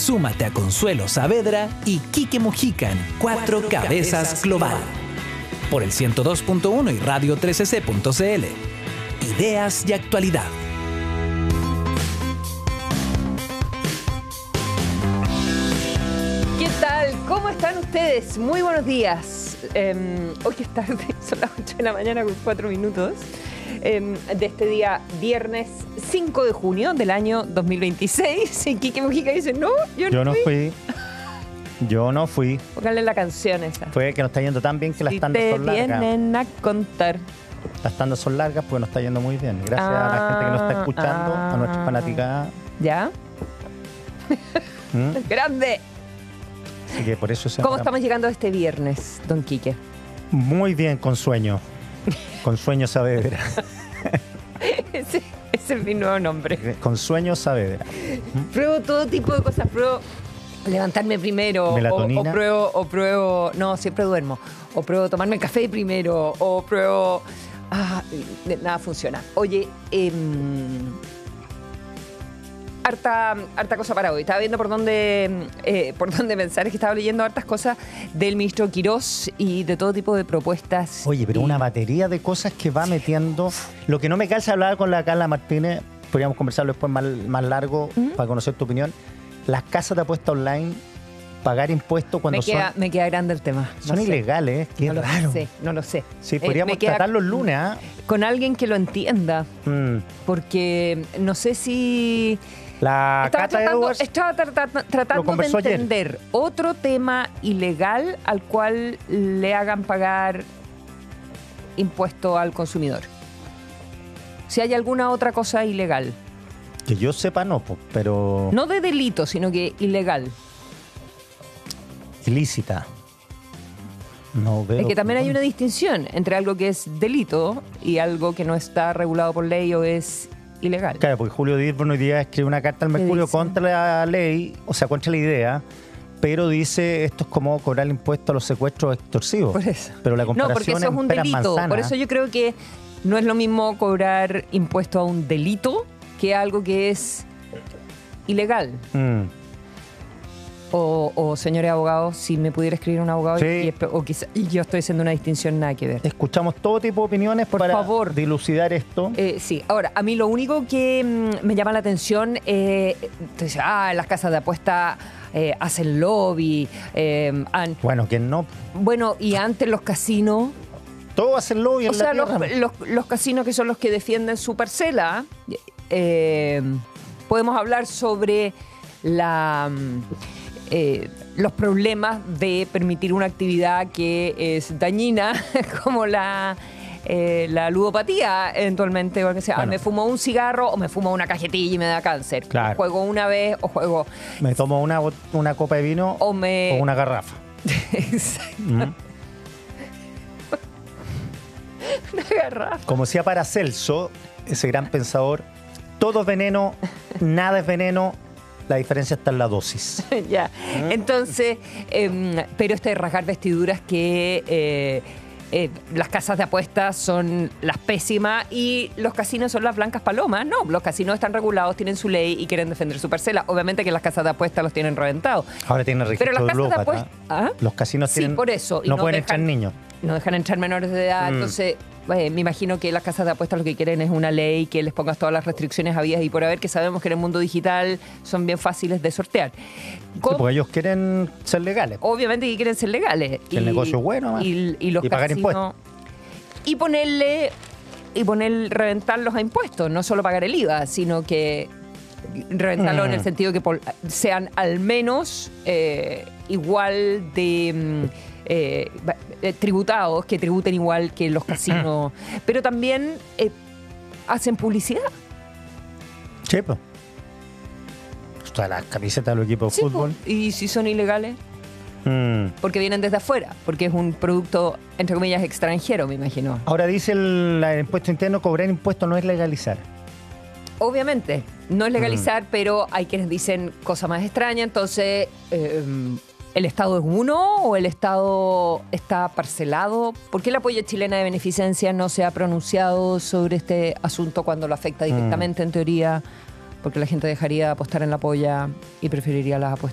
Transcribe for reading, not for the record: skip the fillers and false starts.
Súmate a Consuelo Saavedra y Quique Mujica en Cuatro Cabezas Global. Por el 102.1 y radio 13c.cl. Ideas y actualidad. ¿Qué tal? ¿Cómo están ustedes? Muy buenos días. Hoy es tarde, son las 8 de la mañana con 4 minutos. De este día, viernes 5 de junio del año 2026. Y Quique Mujica dice, no, yo no fui. Yo no fui. Póngale la canción esa. Fue que nos está yendo tan bien que las Si tandas te son largas. vienen a contar. Las tandas son largas porque nos está yendo muy bien. Gracias a la gente que nos está escuchando, a nuestras fanáticas. ¿Ya? ¡Grande! Así que por eso se ¿Cómo estamos llegando a este viernes, don Quique? Muy bien, con sueño. Con sueño Saavedra. Ese es mi nuevo nombre. Con sueño Saavedra. Pruebo todo tipo de cosas. Pruebo levantarme primero. Melatonina. O pruebo. No, siempre duermo. O pruebo tomarme el café primero. O pruebo. Nada funciona. Oye, harta cosa para hoy. Estaba viendo por dónde pensar. Es que estaba leyendo hartas cosas del ministro Quirós y de todo tipo de propuestas. Oye, pero una batería de cosas que va metiendo. Lo que no me calza hablar con la Carla Martínez, podríamos conversarlo después más largo para conocer tu opinión. Las casas de apuesta online, pagar impuestos cuando me queda grande el tema. Son ilegales, qué raro. No lo sé. Sí, podríamos tratarlo el lunes, ¿eh? Con alguien que lo entienda. Porque no sé si... Estaba tratando de entender ayer otro tema ilegal al cual le hagan pagar impuesto al consumidor. Si hay alguna otra cosa ilegal. Que yo sepa no, pero... No de delito, sino que ilegal. Ilícita. No veo. Es que también hay una distinción entre algo que es delito y algo que no está regulado por ley o es ilegal. Claro, porque Julio Díaz hoy día escribe una carta al Mercurio contra la ley, o sea, contra la idea, pero dice esto es como cobrar el impuesto a los secuestros extorsivos. Por eso. Pero la comparación porque eso es un delito. Manzana. Por eso yo creo que no es lo mismo cobrar impuesto a un delito que a algo que es ilegal. O señores abogados, si me pudiera escribir un abogado, sí. y yo estoy haciendo una distinción nada que ver. Escuchamos todo tipo de opiniones por para favor dilucidar esto. Sí, ahora, a mí lo único que me llama la atención, entonces, las casas de apuesta hacen lobby. Bueno, ¿quién no? Bueno, y antes los casinos. Todos hacen lobby en o sea, la tierra. Los casinos que son los que defienden su parcela. Podemos hablar sobre los problemas de permitir una actividad que es dañina, como la ludopatía, eventualmente, porque sea, me fumo un cigarro o me fumo una cajetilla y me da cáncer. Claro. O juego una vez o juego... Me tomo una copa de vino o una garrafa. Exacto. Una garrafa. Como decía Paracelso, ese gran pensador, todo es veneno, nada es veneno. La diferencia está en la dosis. Ya. Entonces, pero de rasgar vestiduras que las casas de apuestas son las pésimas y los casinos son las blancas palomas. No, los casinos están regulados, tienen su ley y quieren defender su parcela. Obviamente que las casas de apuestas los tienen reventados. Ahora tienen registro de ludópata. Los casinos sí, tienen... por eso. No pueden entrar niños. No dejan entrar menores de edad, entonces... me imagino que las casas de apuestas lo que quieren es una ley que les ponga todas las restricciones habidas y por haber, que sabemos que en el mundo digital son bien fáciles de sortear. Sí, porque ellos quieren ser legales. Obviamente que quieren ser legales. Que el negocio es bueno, y los pagar impuestos. Y reventarlos a impuestos, no solo pagar el IVA, sino que reventarlo en el sentido que sean al menos igual de... tributados, que tributen igual que los casinos, pero también hacen publicidad. Sí, pues. O sea, las camisetas de los equipos de fútbol. ¿Y si son ilegales? Porque vienen desde afuera, porque es un producto, entre comillas, extranjero, me imagino. Ahora dice el impuesto interno, cobrar impuestos no es legalizar. Obviamente, no es legalizar, pero hay quienes dicen cosa más extraña, entonces... ¿El Estado es uno o el Estado está parcelado? ¿Por qué la Polla Chilena de Beneficencia no se ha pronunciado sobre este asunto cuando lo afecta directamente, en teoría? Porque la gente dejaría de apostar en la polla y preferiría las